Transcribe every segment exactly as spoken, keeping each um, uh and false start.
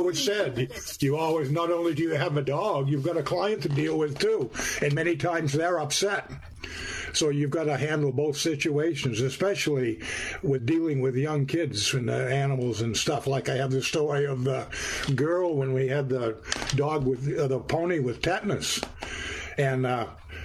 always said, you always, not only do you have a dog, you've got a client to deal with too. And many times they're upset. So you've got to handle both situations, especially with dealing with young kids and uh, animals and stuff. Like I have the story of the girl when we had the dog with uh, the pony with tetanus. And uh,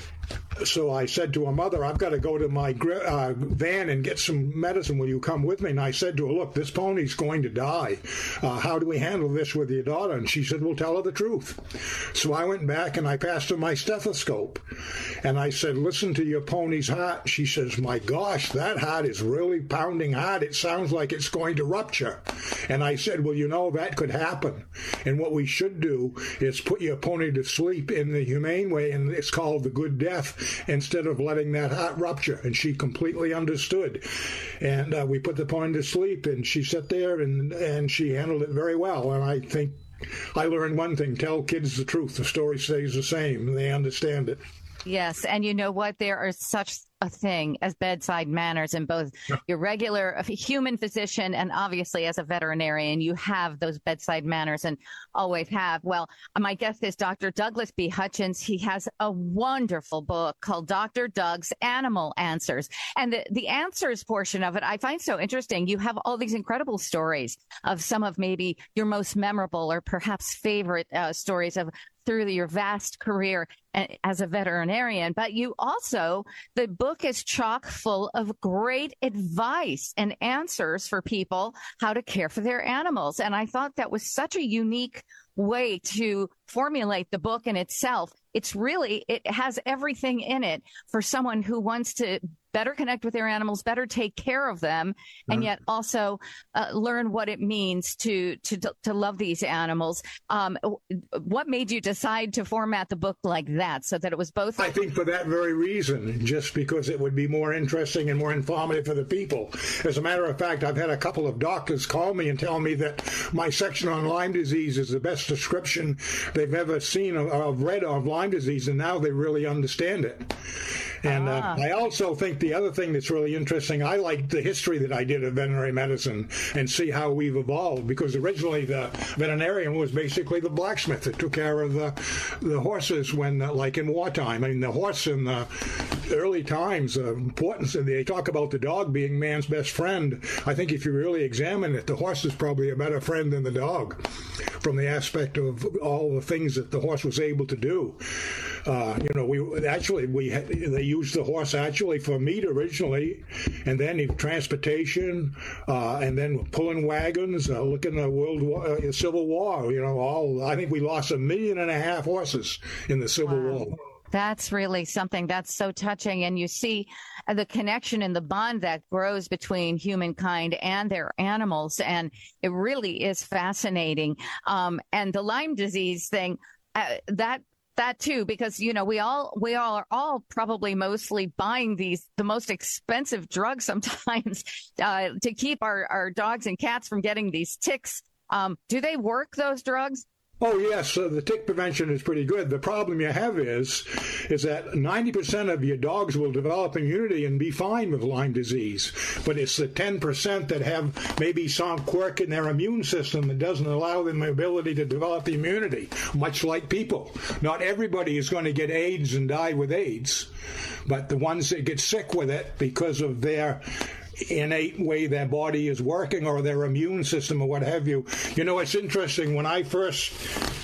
so I said to her mother, I've got to go to my uh, van and get some medicine. Will you come with me? And I said to her, look, this pony's going to die. Uh, how do we handle this with your daughter? And she said, well, tell her the truth. So I went back and I passed her my stethoscope. And I said, listen to your pony's heart. She says, my gosh, that heart is really pounding hard. It sounds like it's going to rupture. And I said, well, you know, that could happen. And what we should do is put your pony to sleep in the humane way, and it's called the good death, instead of letting that heart rupture. And she completely understood. And uh, we put the pony to sleep, and she sat there, and, and she handled it very well. And I think I learned one thing: tell kids the truth. The story stays the same. They understand it. Yes. And you know what? There are such a thing as bedside manners in both your regular human physician and obviously as a veterinarian. You have those bedside manners and always have. Well, my guest is Doctor Douglas B. Hutchins. He has a wonderful book called Doctor Doug's Animal Answers. And the, the answers portion of it, I find so interesting. You have all these incredible stories of some of maybe your most memorable or perhaps favorite uh, stories of through your vast career as a veterinarian. But you also, the book is chock full of great advice and answers for people how to care for their animals. And I thought that was such a unique way to formulate the book in itself. It's really, it has everything in it for someone who wants to better connect with their animals, better take care of them, and yet also uh, learn what it means to to to love these animals. Um, what made you decide to format the book like that, so that it was both? I think for that very reason, just because it would be more interesting and more informative for the people. As a matter of fact, I've had a couple of doctors call me and tell me that my section on Lyme disease is the best description they've ever seen or read of Lyme disease, and now they really understand it. And uh, I also think the other thing that's really interesting, I like the history that I did of veterinary medicine and see how we've evolved, because originally the veterinarian was basically the blacksmith that took care of the the horses when, uh, like in wartime. I mean, the horse in the early times, the uh, importance, and they talk about the dog being man's best friend. I think if you really examine it, the horse is probably a better friend than the dog from the aspect of all the things that the horse was able to do. Uh, you know, we actually, we had, they used the horse actually for meat originally, and then transportation, uh, and then pulling wagons. Uh, look in the World War, uh, Civil War, you know, all, I think we lost a million and a half horses in the Civil Wow. War. That's really something that's so touching. And you see the connection and the bond that grows between humankind and their animals. And it really is fascinating. Um, and the Lyme disease thing, uh, that that too, because, you know, we all we all are all probably mostly buying these the most expensive drugs sometimes uh, to keep our, our dogs and cats from getting these ticks. Um, do they work, those drugs? Oh, yes, uh, the tick prevention is pretty good. The problem you have is is that ninety percent of your dogs will develop immunity and be fine with Lyme disease. But it's the ten percent that have maybe some quirk in their immune system that doesn't allow them the ability to develop the immunity, much like people. Not everybody is going to get AIDS and die with AIDS, but the ones that get sick with it because of their innate way their body is working or their immune system or what have you. You know, it's interesting. When I first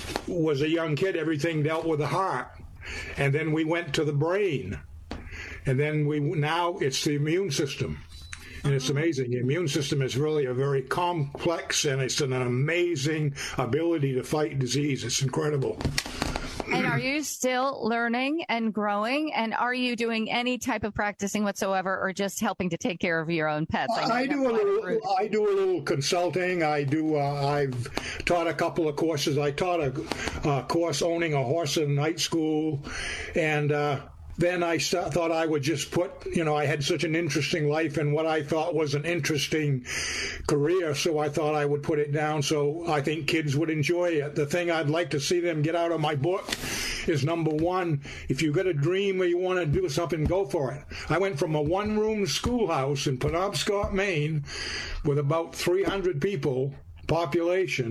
was a young kid, everything dealt with the heart. And then we went to the brain. And then we now it's the immune system. And it's amazing. The immune system is really a very complex, and it's an amazing ability to fight disease. It's incredible. And are you still learning and growing? And are you doing any type of practicing whatsoever, or just helping to take care of your own pets? I, I do a little. I do a little consulting. I do. Uh, I've taught a couple of courses. I taught a, a course owning a horse in night school, and uh, then I st- thought I would just put. You know, I had such an interesting life and what I thought was an interesting career, so I thought I would put it down so I think kids would enjoy it. The thing I'd like to see them get out of my book is, number one, if you've got a dream or you want to do something, go for it. I went from a one-room schoolhouse in Penobscot, Maine, with about three hundred people population,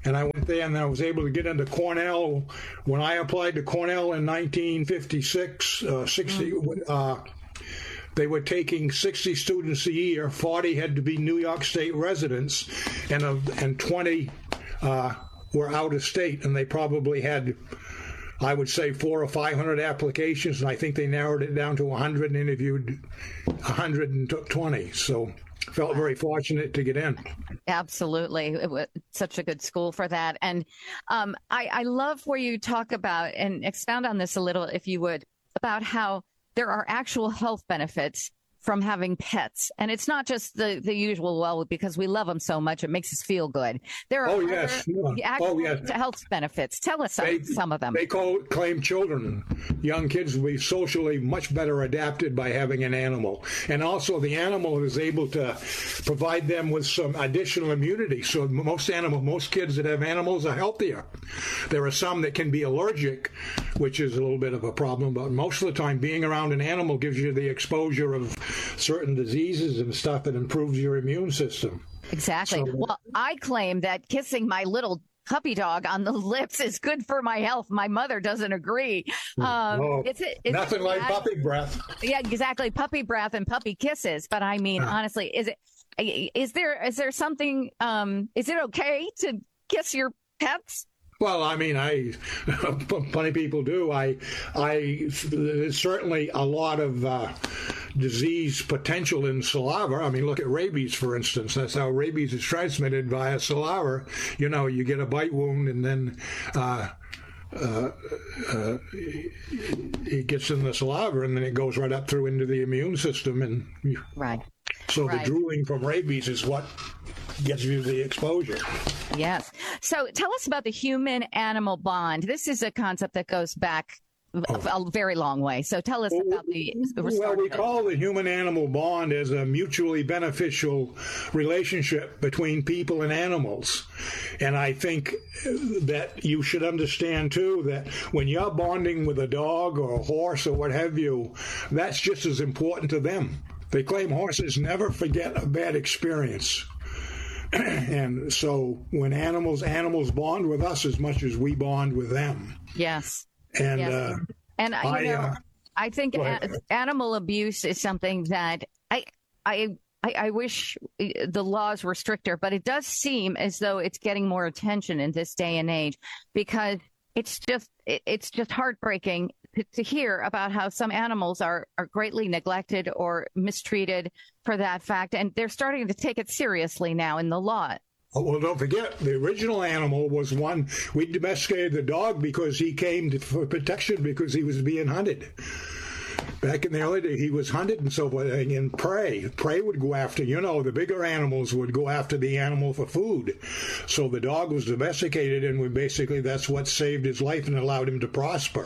And I went there and I was able to get into Cornell. When I applied to Cornell in nineteen fifty-six, uh, sixty, uh, they were taking sixty students a year. forty had to be New York State residents, and uh, and twenty uh, were out of state. And they probably had, I would say, four or five hundred applications, and I think they narrowed it down to one hundred and interviewed one hundred twenty. So felt very fortunate to get in. Absolutely. It was such a good school for that. And um, I, I love where you talk about, and expound on this a little, if you would, about how there are actual health benefits from having pets. And it's not just the, the usual, well, because we love them so much, it makes us feel good. There are oh, yes. actual oh, yes. health benefits. Tell us some, they, some of them. They call, claim children, young kids, will be socially much better adapted by having an animal. And also the animal is able to provide them with some additional immunity. So most animal, most kids that have animals are healthier. There are some that can be allergic, which is a little bit of a problem, but most of the time being around an animal gives you the exposure of certain diseases and stuff that improves your immune system. Exactly. So, well, I claim that kissing my little puppy dog on the lips is good for my health. My mother doesn't agree. Um, oh, it's, it's nothing like puppy breath. Yeah, exactly. Puppy breath and puppy kisses. But I mean, uh, honestly, is it is there is there something? Um, is it okay to kiss your pets? Well, I mean, I plenty of people do. I, I there's certainly a lot of uh, disease potential in saliva. I mean, look at rabies, for instance. That's how rabies is transmitted via saliva. You know, you get a bite wound, and then uh, uh, uh, it gets in the saliva, and then it goes right up through into the immune system, and you, right. So right. the drooling from rabies is what gives you the exposure. Yes. So tell us about the human-animal bond. This is a concept that goes back oh. a very long way. So tell us about the... the well, we call the human-animal bond as a mutually beneficial relationship between people and animals. And I think that you should understand, too, that when you're bonding with a dog or a horse or what have you, that's just as important to them. They claim horses never forget a bad experience. And so when animals animals bond with us as much as we bond with them. Yes. And yes. Uh, and I, you know, uh, I think a- animal abuse is something that I I I, I wish the laws were stricter, but it does seem as though it's getting more attention in this day and age, because it's just it, it's just heartbreaking to, to hear about how some animals are, are greatly neglected or mistreated for that fact. And they're starting to take it seriously now in the law. Oh, well, don't forget, the original animal was one, we domesticated the dog because he came to, for protection because he was being hunted. Back in the early days, he was hunted and so forth, and prey. Prey would go after, you know, the bigger animals would go after the animal for food. So the dog was domesticated, and we basically, that's what saved his life and allowed him to prosper.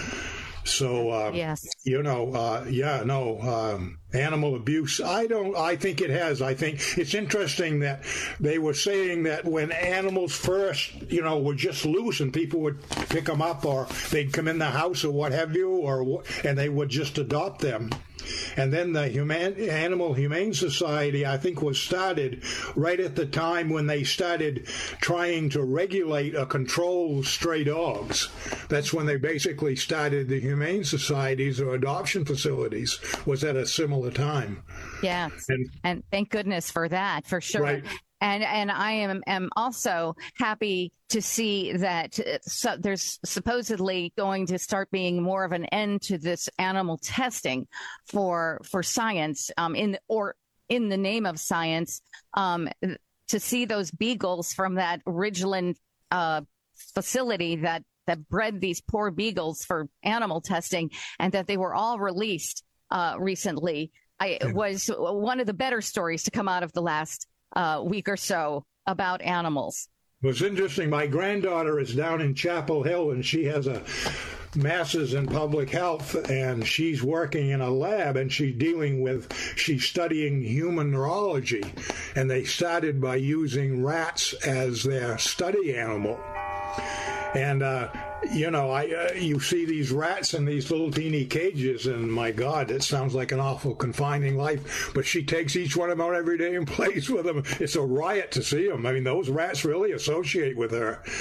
So, uh, yes. you know, uh, yeah, no, um, animal abuse, I don't, I think it has. I think it's interesting that they were saying that when animals first, you know, were just loose and people would pick them up, or they'd come in the house or what have you, or and they would just adopt them. And then the Human, Animal Humane Society, I think, was started right at the time when they started trying to regulate or control stray dogs. That's when they basically started the Humane Societies or adoption facilities, was at a similar time. Yes, and, and thank goodness for that, for sure. Right. And and I am am also happy to see that so there's supposedly going to start being more of an end to this animal testing for for science, um, in or in the name of science. Um, to see those beagles from that Ridgeland uh, facility that that bred these poor beagles for animal testing, and that they were all released uh, recently, I yeah. was one of the better stories to come out of the last Uh, week or so about animals. It was interesting. My granddaughter is down in Chapel Hill, and she has a master's in public health, and she's working in a lab, and she's dealing with, she's studying human neurology, and they started by using rats as their study animal. And uh, you know, I uh, you see these rats in these little teeny cages, and my God, it sounds like an awful confining life. But she takes each one of them out every day and plays with them. It's a riot to see them. I mean, those rats really associate with her.